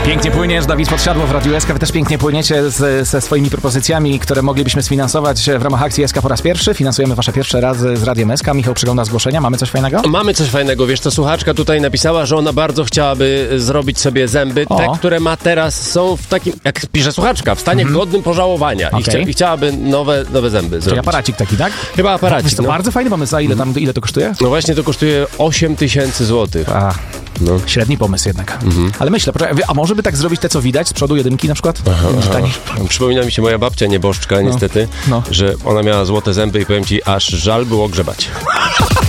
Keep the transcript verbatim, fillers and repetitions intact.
Pięknie płyniesz, Dawid Podsiadło w Radiu S K. Wy też pięknie płyniecie z, ze swoimi propozycjami, które moglibyśmy sfinansować w ramach akcji S K po raz pierwszy. Finansujemy wasze pierwsze razy z Radiem S K. Michał przegląda zgłoszenia. Mamy coś fajnego? Mamy coś fajnego. Wiesz co, słuchaczka tutaj napisała, że ona bardzo chciałaby zrobić sobie zęby. O. Te, które ma teraz, są w takim, jak pisze słuchaczka, w stanie Mhm. godnym pożałowania. I, Okej. chcia, I chciałaby nowe, nowe zęby Czyli zrobić. aparacik taki, tak? Chyba aparacik, Wiesz co, no. Bardzo fajny pomysł. A ile, tam, ile to kosztuje? No właśnie, to kosztuje osiem tysięcy złotych. A, No. średni pomysł jednak. Ale myślę, poczekaj, a może by tak zrobić te, co widać z przodu jedynki na przykład? Będzie taniej. Przypomina mi się moja babcia nieboszczka, niestety, no. że ona miała złote zęby i powiem ci, aż żal było grzebać.